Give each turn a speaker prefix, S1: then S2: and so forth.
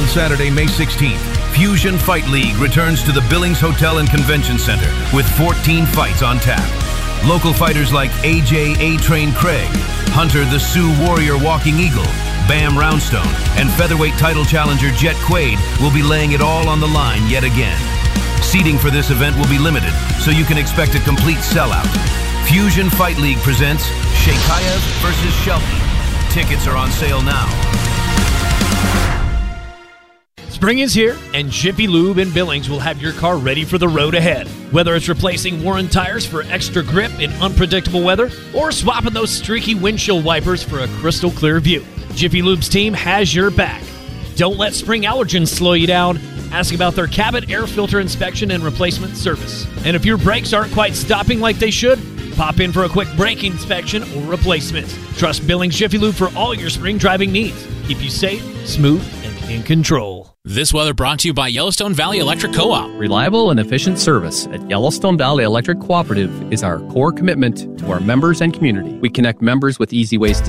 S1: On Saturday, May 16th, Fusion Fight League returns to the Billings Hotel and Convention Center with 14 fights on tap. Local fighters like AJ A-Train Craig, Hunter the Sioux Warrior Walking Eagle, Bam Roundstone, and featherweight title challenger Jet Quaid will be laying it all on the line yet again. Seating for this event will be limited, so you can expect a complete sellout. Fusion Fight League presents Shakayev versus Shelby. Tickets are on sale now.
S2: Spring is here, and Jiffy Lube in Billings will have your car ready for the road ahead. Whether it's replacing worn tires for extra grip in unpredictable weather, or swapping those streaky windshield wipers for a crystal clear view, Jiffy Lube's team has your back. Don't let spring allergens slow you down. Ask about their cabin air filter inspection and replacement service. And if your brakes aren't quite stopping like they should, pop in for a quick brake inspection or replacement. Trust Billings Jiffy Lube for all your spring driving needs. Keep you safe, smooth, and in control.
S3: This weather brought to you by Yellowstone Valley Electric Co-op.
S4: Reliable and efficient service at Yellowstone Valley Electric Cooperative is our core commitment to our members and community. We connect members with easy ways to